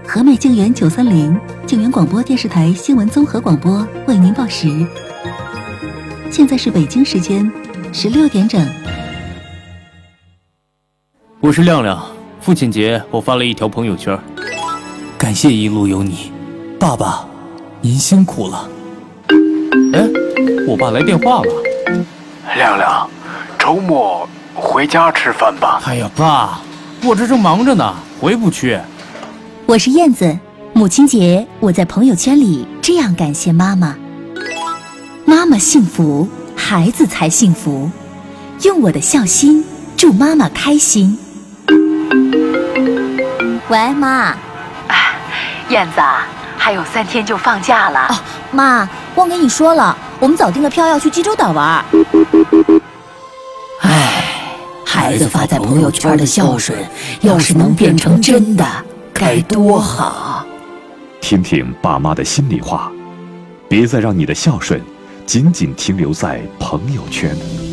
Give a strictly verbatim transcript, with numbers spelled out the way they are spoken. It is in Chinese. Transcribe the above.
和美静园九三零静园广播电视台新闻综合广播为您报时，现在是北京时间十六点整。 我是亮亮，父亲节我发了一条朋友圈，感谢一路有你，爸爸，您辛苦了。哎，我爸来电话了。 亮亮，周末回家吃饭吧。 哎呀，爸，我这正忙着呢，回不去。 我是燕子，母亲节我在朋友圈里这样感谢妈妈：妈妈幸福，孩子才幸福。用我的孝心祝妈妈开心。喂，妈。 哎，燕子，还有三天就放假了。 哦，妈，忘跟你说了，我们早订了票要去济州岛玩。 唉，孩子发在朋友圈的孝顺，要是能变成真的，该多好！ 听听爸妈的心里话，别再让你的孝顺仅仅停留在朋友圈。